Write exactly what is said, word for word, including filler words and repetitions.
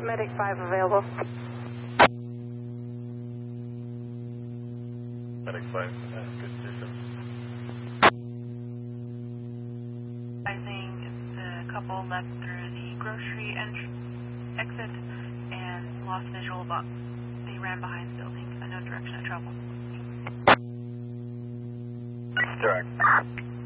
Medic five available. Medic five, uh, good position. I think the couple left through the grocery entry exit and lost visual, but they ran behind the building. I know direction of travel. Direct.